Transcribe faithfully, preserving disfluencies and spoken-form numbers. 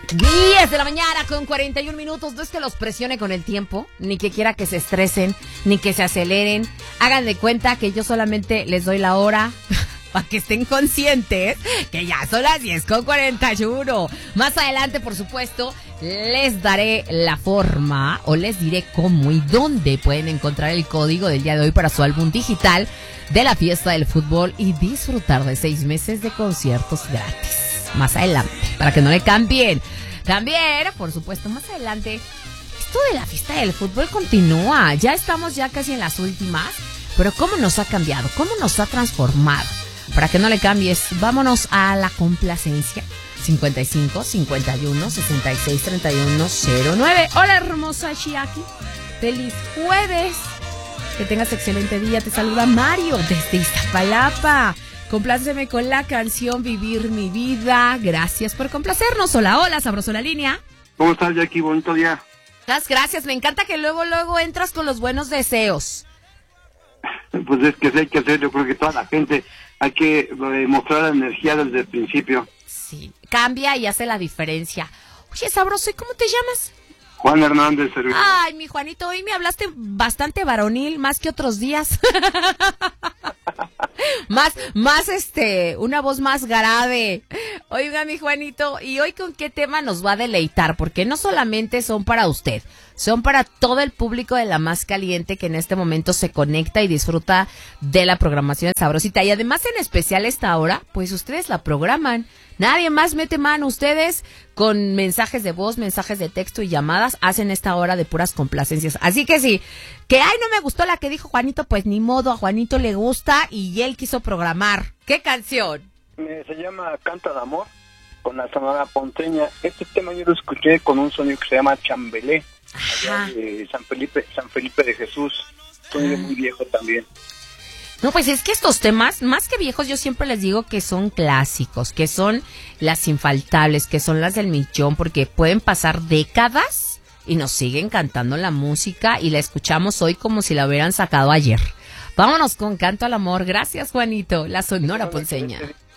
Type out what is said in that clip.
diez de la mañana con cuarenta y un minutos. No es que los presione con el tiempo, ni que quiera que se estresen, ni que se aceleren. Hagan de cuenta que yo solamente les doy la hora para que estén conscientes que ya son las diez con cuarenta y uno. Más adelante, por supuesto, les daré la forma o les diré cómo y dónde pueden encontrar el código del día de hoy para su álbum digital de la fiesta del fútbol y disfrutar de seis meses de conciertos gratis. Más adelante, para que no le cambien. También, por supuesto, más adelante, esto de la fiesta del fútbol continúa. Ya estamos ya casi en las últimas, pero ¿cómo nos ha cambiado? ¿Cómo nos ha transformado? Para que no le cambies, vámonos a la complacencia. cincuenta y cinco, cincuenta y uno, sesenta y seis, treinta y uno, cero nueve. Hola, hermosa Chiaki. Feliz jueves. Que tengas excelente día. Te saluda Mario desde Iztapalapa. Compláceme con la canción Vivir mi vida. Gracias por complacernos. Hola, hola, sabroso la línea. ¿Cómo estás, Jackie? Bonito día. Muchas gracias. Me encanta que luego, luego entras con los buenos deseos. Pues es que sí hay que hacer. Yo creo que toda la gente hay que eh, mostrar la energía desde el principio. Sí, cambia y hace la diferencia. Oye, sabroso, ¿y cómo te llamas? Juan Hernández, servidor. Ay, mi Juanito, hoy me hablaste bastante varonil, más que otros días. más, más este, una voz más grave. Oiga, mi Juanito, ¿y hoy con qué tema nos va a deleitar? Porque no solamente son para usted, son para todo el público de La Más Caliente que en este momento se conecta y disfruta de la programación de Sabrosita. Y además, en especial esta hora, pues ustedes la programan. Nadie más mete mano. Ustedes con mensajes de voz, mensajes de texto y llamadas hacen esta hora de puras complacencias. Así que sí, que ay, no me gustó la que dijo Juanito, pues ni modo, a Juanito le gusta y él quiso programar. ¿Qué canción? Eh, se llama Canta de Amor, con la Sonora Ponceña. Este tema yo lo escuché con un sonido que se llama Chambelé, allá de San Felipe, San Felipe de Jesús. Sonido ah. muy viejo también. No, pues es que estos temas, más que viejos, yo siempre les digo que son clásicos, que son las infaltables, que son las del millón, porque pueden pasar décadas y nos siguen cantando la música y la escuchamos hoy como si la hubieran sacado ayer. Vámonos con Canto al Amor. Gracias, Juanito. La Sonora Ponceña.